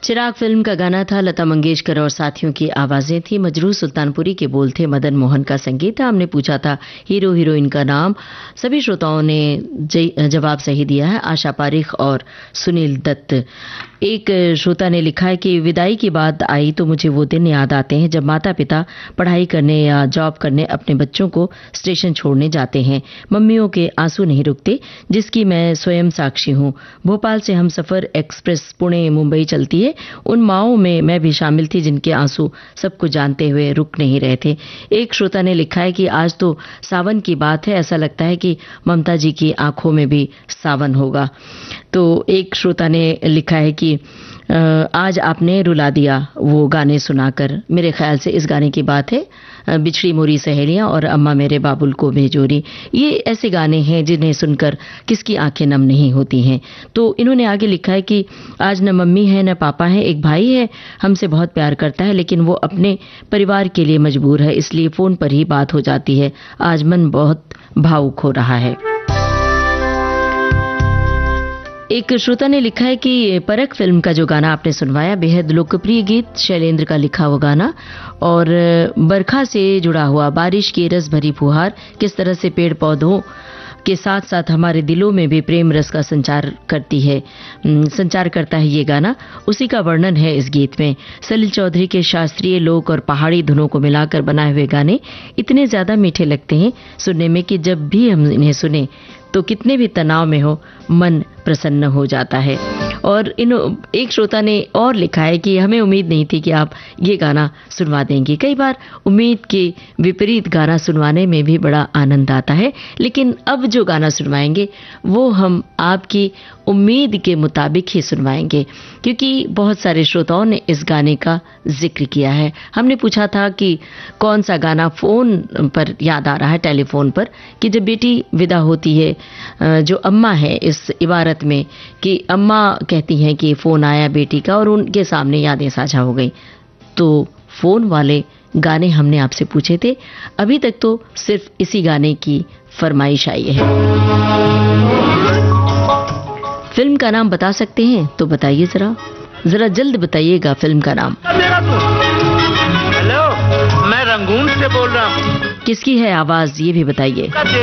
चिराग film का गाना था, लता मंगेशकर और साथियों की आवाजें थी, मजरूह सुल्तानपुरी के बोल थे, मदन मोहन का संगीत था। हमने पूछा था हीरो हीरोइन का नाम, सभी श्रोताओं ने जवाब सही दिया है, आशा पारिख और सुनील दत्त। एक श्रोता ने लिखा है कि विदाई की बात आई तो मुझे वो दिन याद आते हैं जब माता पिता पढ़ाई करने या जॉब करने अपने बच्चों को स्टेशन छोड़ने जाते हैं। मम्मियों के आंसू नहीं रुकते, जिसकी मैं स्वयं साक्षी हूँ। भोपाल से हमसफर एक्सप्रेस पुणे मुंबई चलती है, उन माओं में मैं भी शामिल थी जिनके आंसू सबको जानते हुए रुक नहीं रहे थे। एक श्रोता ने लिखा है कि आज तो सावन की बात है, ऐसा लगता है कि ममता जी की आंखों में भी सावन होगा। तो एक श्रोता ने लिखा है कि आज आपने रुला दिया वो गाने सुनाकर। मेरे ख्याल से इस गाने की बात है, बिछड़ी मोरी सहेलियां और अम्मा मेरे बाबुल को भेजोरी। ये ऐसे गाने हैं जिन्हें सुनकर किसकी आंखें नम नहीं होती हैं। तो इन्होंने आगे लिखा है कि आज न मम्मी है न पापा है, एक भाई है, हमसे बहुत प्यार करता है लेकिन वो अपने परिवार के लिए मजबूर है, इसलिए फोन पर ही बात हो जाती है। आज मन बहुत भावुक हो रहा है। एक श्रोता ने लिखा है कि परख फिल्म का जो गाना आपने सुनवाया, बेहद लोकप्रिय गीत, शैलेंद्र का लिखा हुआ गाना, और बरखा से जुड़ा हुआ बारिश की रस भरी फुहार किस तरह से पेड़ पौधों के साथ साथ हमारे दिलों में भी प्रेम रस का संचार करता है ये गाना, उसी का वर्णन है इस गीत में। सलील चौधरी के शास्त्रीय लोक और पहाड़ी धुनों को मिलाकर बनाए हुए गाने इतने ज्यादा मीठे लगते हैं सुनने में कि जब भी हम इन्हें सुने तो कितने भी तनाव में हो मन प्रसन्न हो जाता है। और एक श्रोता ने और लिखा है कि हमें उम्मीद नहीं थी कि आप ये गाना सुनवा देंगे। कई बार उम्मीद के विपरीत गाना सुनवाने में भी बड़ा आनंद आता है, लेकिन अब जो गाना सुनवाएंगे वो हम आपकी उम्मीद के मुताबिक ही सुनवाएंगे, क्योंकि बहुत सारे श्रोताओं ने इस गाने का जिक्र किया है। हमने पूछा था कि कौन सा गाना फोन पर याद आ रहा है, टेलीफोन पर, कि जब बेटी विदा होती है, जो अम्मा है इस इबारत में कि अम्मा कहती हैं कि फोन आया बेटी का और उनके सामने यादें साझा हो गई। तो फोन वाले गाने हमने आपसे पूछे थे, अभी तक तो सिर्फ इसी गाने की फरमाइश आई है। फिल्म का नाम बता सकते हैं तो बताइए, जरा जल्द बताइएगा फिल्म का नाम। हेलो, मैं रंगून से बोल रहा हूँ। किसकी है आवाज ये भी बताइए।